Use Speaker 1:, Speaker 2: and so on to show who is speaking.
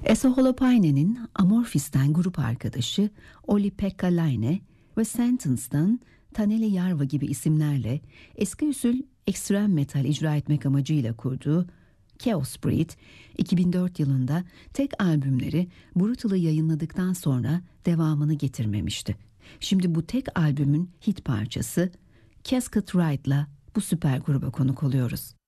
Speaker 1: Esa Holopainen'in Amorphis'ten grup arkadaşı Olli-Pekka Laine ve Sentence'dan Taneli Jarva gibi isimlerle eski usul ekstrem metal icra etmek amacıyla kurduğu Chaos Breed, 2004 yılında tek albümleri Brutal'ı yayınladıktan sonra devamını getirmemişti. Şimdi bu tek albümün hit parçası Casket Ride'la bu süper gruba konuk oluyoruz.